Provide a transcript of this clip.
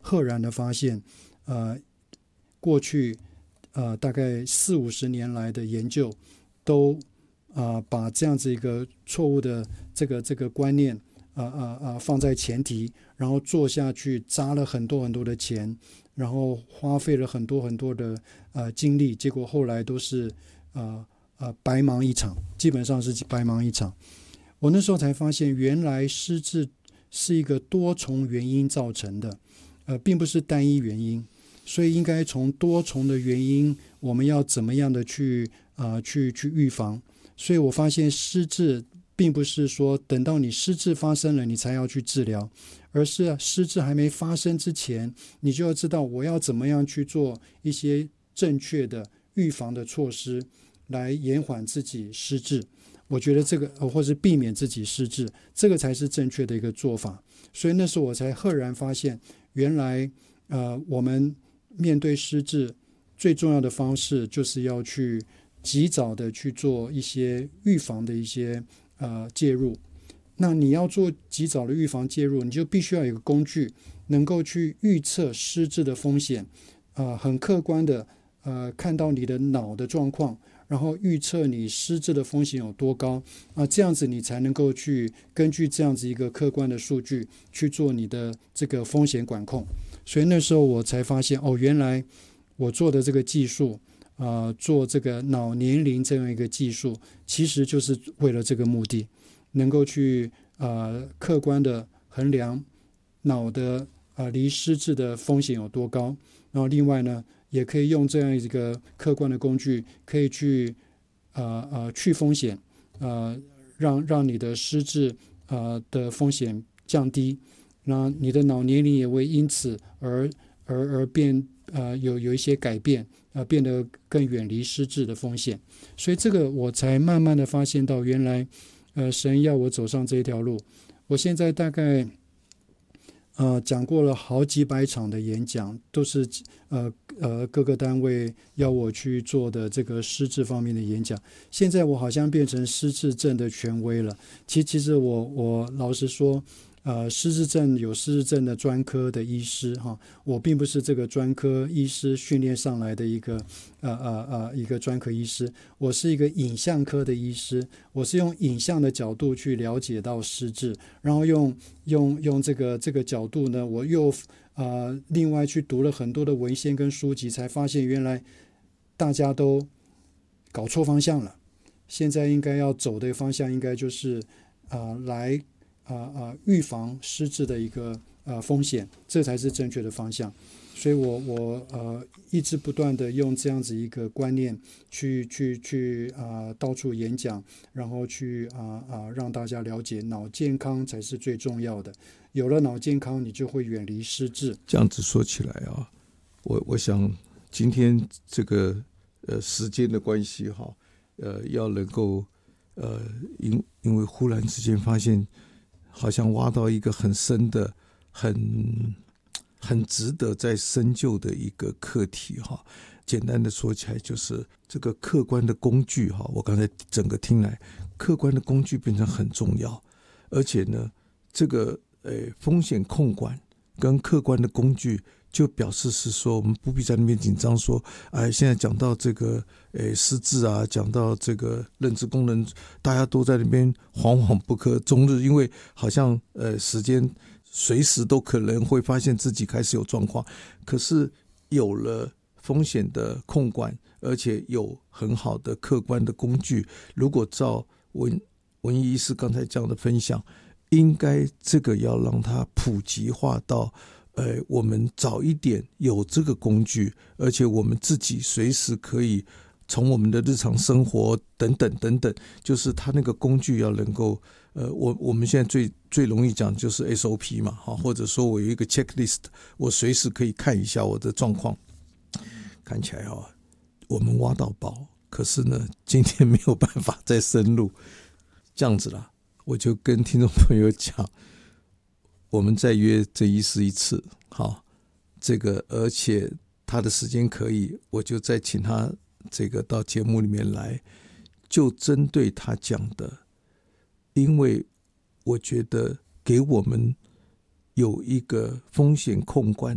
赫然的发现，过去大概40-50年来的研究都把这样子一个错误的这个观念放在前提，然后做下去，砸了很多很多的钱，然后花费了很多很多的精力，结果后来都是白忙一场，基本上是白忙一场。我那时候才发现，原来失智是一个多重原因造成的，并不是单一原因，所以应该从多重的原因，我们要怎么样的去预防。所以我发现失智并不是说等到你失智发生了你才要去治疗，而是失智还没发生之前，你就要知道我要怎么样去做一些正确的预防的措施，来延缓自己失智。我觉得这个或是避免自己失智，这个才是正确的一个做法。所以那时候我才赫然发现，原来我们面对失智最重要的方式就是要去及早的去做一些预防的一些介入。那你要做及早的预防介入，你就必须要有一个工具能够去预测失智的风险，很客观的看到你的脑的状况，然后预测你失智的风险有多高这样子你才能够去根据这样子一个客观的数据去做你的这个风险管控。所以那时候我才发现，原来我做的这个技术做这个脑年龄这样一个技术，其实就是为了这个目的，能够去客观的衡量脑的离失智的风险有多高。然后另外呢，也可以用这样一个客观的工具，可以去去风险，让你的失智的风险降低，那你的脑年龄也会因此而变有一些改变，变得更远离失智的风险。所以这个我才慢慢的发现到，原来神要我走上这一条路。我现在大概讲过了好几百场的演讲，都是各个单位要我去做的这个失智方面的演讲。现在我好像变成失智症的权威了。其实我老实说，失智症有失智症的专科的医师我并不是这个专科医师训练上来的一个专科医师，我是一个影像科的医师，我是用影像的角度去了解到失智，然后用这个角度呢，我又另外去读了很多的文献跟书籍，才发现原来大家都搞错方向了。现在应该要走的方向应该就是来预防失智的一个风险，这才是正确的方向。所以我一直不断的用这样子一个观念去到处演讲，然后去让大家了解脑健康才是最重要的。有了脑健康，你就会远离失智。 这样子说起来我想今天这个时间的关系要能够因为忽然之间发现，好像挖到一个很深的、很值得再深究的一个课题简单的说起来，就是这个客观的工具我刚才整个听来，客观的工具变成很重要，而且呢，这个风险控管跟客观的工具，就表示是说我们不必在那边紧张说现在讲到这个失智讲到这个认知功能，大家都在那边惶惶不可终日，因为好像时间随时都可能会发现自己开始有状况。可是有了风险的控管，而且有很好的客观的工具，如果照文医师刚才这样的分享，应该这个要让它普及化到我们早一点有这个工具，而且我们自己随时可以从我们的日常生活等等，就是它那个工具要能够我们现在最容易讲就是 SOP 嘛或者说我有一个 checklist， 我随时可以看一下我的状况。看起来我们挖到宝，可是呢今天没有办法再深入，这样子啦，我就跟听众朋友讲，我们再约这医师一次这个而且他的时间可以，我就再请他这个到节目里面来，就针对他讲的，因为我觉得给我们有一个风险控管